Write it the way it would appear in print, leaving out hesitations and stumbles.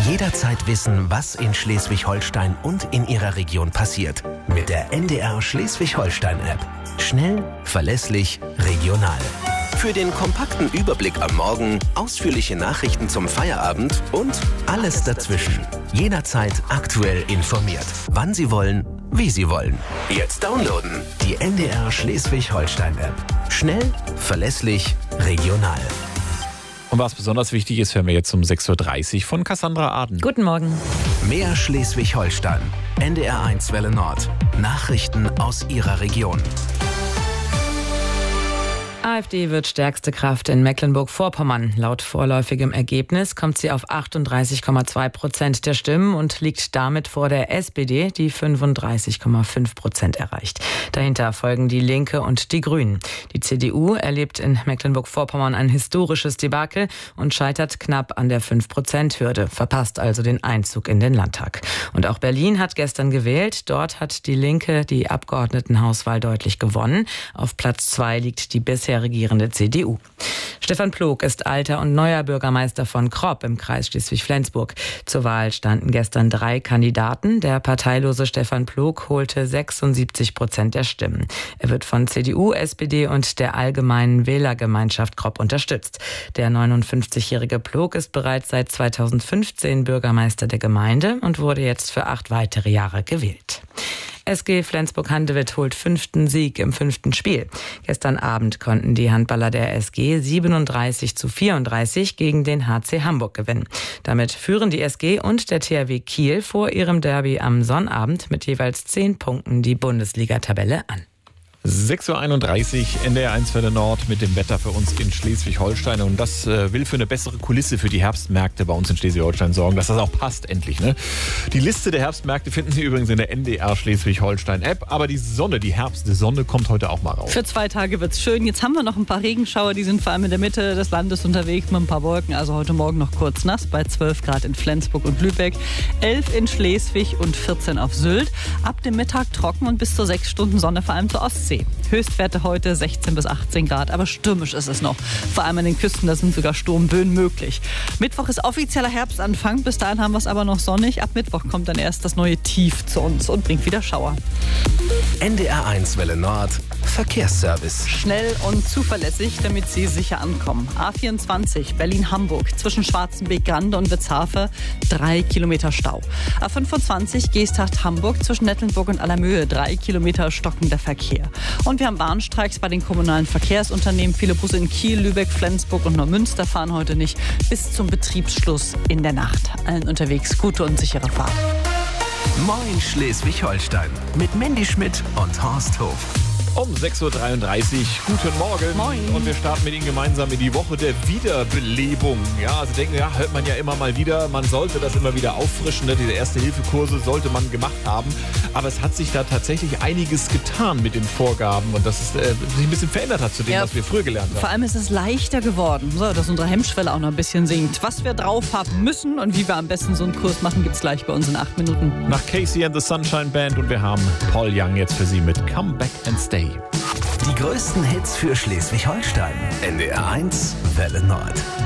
Jederzeit wissen, was in Schleswig-Holstein und in Ihrer Region passiert. Mit der NDR Schleswig-Holstein-App. Schnell, verlässlich, regional. Für den kompakten Überblick am Morgen, ausführliche Nachrichten zum Feierabend und alles dazwischen. Jederzeit aktuell informiert. Wann Sie wollen, wie Sie wollen. Jetzt downloaden. Die NDR Schleswig-Holstein-App. Schnell, verlässlich, regional. Und was besonders wichtig ist, hören wir jetzt um 6.30 Uhr von Cassandra Aden. Guten Morgen. Mehr Schleswig-Holstein. NDR1 Welle Nord. Nachrichten aus Ihrer Region. AfD wird stärkste Kraft in Mecklenburg-Vorpommern. Laut vorläufigem Ergebnis kommt sie auf 38,2% der Stimmen und liegt damit vor der SPD, die 35,5% erreicht. Dahinter folgen die Linke und die Grünen. Die CDU erlebt in Mecklenburg-Vorpommern ein historisches Debakel und scheitert knapp an der 5%-Hürde, verpasst also den Einzug in den Landtag. Und auch Berlin hat gestern gewählt. Dort hat die Linke die Abgeordnetenhauswahl deutlich gewonnen. Auf Platz 2 liegt die bisher regierende CDU. Stefan Plog ist alter und neuer Bürgermeister von Kropp im Kreis Schleswig-Flensburg. Zur Wahl standen gestern 3 Kandidaten. Der parteilose Stefan Plog holte 76% der Stimmen. Er wird von CDU, SPD und der Allgemeinen Wählergemeinschaft Kropp unterstützt. Der 59-jährige Plog ist bereits seit 2015 Bürgermeister der Gemeinde und wurde jetzt für 8 weitere Jahre gewählt. SG Flensburg-Handewitt holt 5. Sieg im 5. Spiel. Gestern Abend konnten die Handballer der SG 37:34 gegen den HC Hamburg gewinnen. Damit führen die SG und der THW Kiel vor ihrem Derby am Sonnabend mit jeweils 10 Punkten die Bundesliga-Tabelle an. 6.31 Uhr, NDR1 Welle Nord mit dem Wetter für uns in Schleswig-Holstein. Und das will für eine bessere Kulisse für die Herbstmärkte bei uns in Schleswig-Holstein sorgen, dass das auch passt endlich. Ne? Die Liste der Herbstmärkte finden Sie übrigens in der NDR Schleswig-Holstein-App. Aber die Sonne, die Herbstsonne kommt heute auch mal raus. Für 2 Tage wird's schön. Jetzt haben wir noch ein paar Regenschauer, die sind vor allem in der Mitte des Landes unterwegs mit ein paar Wolken. Also heute Morgen noch kurz nass bei 12 Grad in Flensburg und Lübeck, 11 in Schleswig und 14 auf Sylt. Ab dem Mittag trocken und bis zu 6 Stunden Sonne, vor allem zur Ostsee. Höchstwerte heute 16 bis 18 Grad, aber stürmisch ist es noch. Vor allem an den Küsten, da sind sogar Sturmböen möglich. Mittwoch ist offizieller Herbstanfang, bis dahin haben wir es aber noch sonnig. Ab Mittwoch kommt dann erst das neue Tief zu uns und bringt wieder Schauer. NDR1 Welle Nord. Verkehrsservice. Schnell und zuverlässig, damit Sie sicher ankommen. A24 Berlin-Hamburg zwischen Schwarzenbeek-Grande und Witzhafe 3 Kilometer Stau. A25 Geesthacht-Hamburg zwischen Nettlenburg und Allermöhe 3 Kilometer stockender Verkehr. Und wir haben Bahnstreiks bei den kommunalen Verkehrsunternehmen. Viele Busse in Kiel, Lübeck, Flensburg und Neumünster fahren heute nicht bis zum Betriebsschluss in der Nacht. Allen unterwegs gute und sichere Fahrt. Moin Schleswig-Holstein mit Mandy Schmidt und Horst Hof. Um 6.33 Uhr, guten Morgen. Moin. Und wir starten mit Ihnen gemeinsam in die Woche der Wiederbelebung. Ja, also denken, ja, hört man ja immer mal wieder, man sollte das immer wieder auffrischen. Ne? Diese Erste-Hilfe-Kurse sollte man gemacht haben. Aber es hat sich da tatsächlich einiges getan mit den Vorgaben und dass es sich ein bisschen verändert hat zu dem, was wir früher gelernt haben. Vor allem ist es leichter geworden, so, dass unsere Hemmschwelle auch noch ein bisschen sinkt. Was wir drauf haben müssen und wie wir am besten so einen Kurs machen, gibt's gleich bei uns in 8 Minuten. Nach Casey and the Sunshine Band und wir haben Paul Young jetzt für Sie mit Come Back and Stay. Die größten Hits für Schleswig-Holstein. NDR1 Welle Nord.